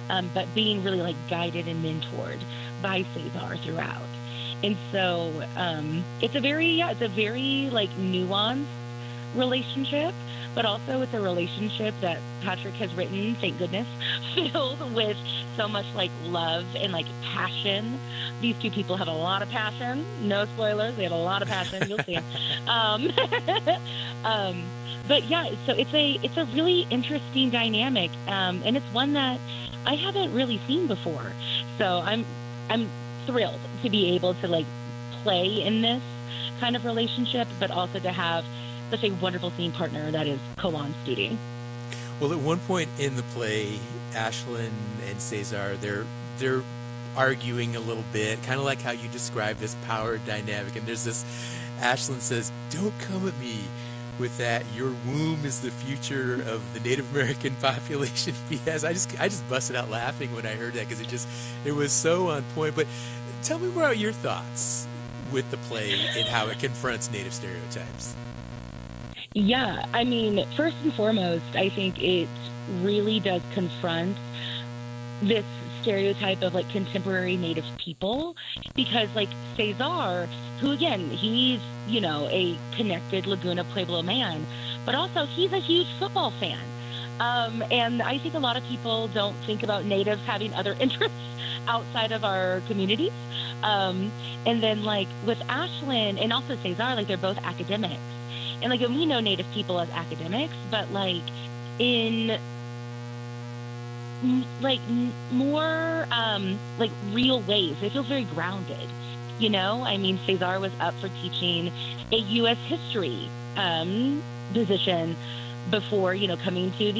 but being really like guided and mentored by Cesar throughout. And so it's a very like nuanced relationship, but also it's a relationship that Patrick has written, thank goodness, filled with so much like love and like passion. These two people have a lot of passion. No spoilers, they have a lot of passion. You'll see. Um, um, but yeah, so it's a really interesting dynamic, and it's one that I haven't really seen before. So I'm thrilled to be able to like play in this kind of relationship, but also to have such a wonderful scene partner that is Koan Studi. Well, at one point in the play, Ashlyn and Cesar, they're arguing a little bit, kind of like how you described this power dynamic. And there's this, Ashlyn says, "Don't come at me with that. Your womb is the future of the Native American population." BS. I just busted out laughing when I heard that because it was so on point. But tell me more about your thoughts with the play and how it confronts Native stereotypes. Yeah, I mean, first and foremost, I think it really does confront this stereotype of like contemporary native people because like Cesar, who again, he's, a connected Laguna Pueblo man, but also he's a huge football fan. And I think a lot of people don't think about natives having other interests outside of our communities. And then like with Ashlyn and also Cesar, like they're both academics. And like we know native people as academics, but like in more like real ways. It feels very grounded. I mean, Cesar was up for teaching a U.S. history position before coming to the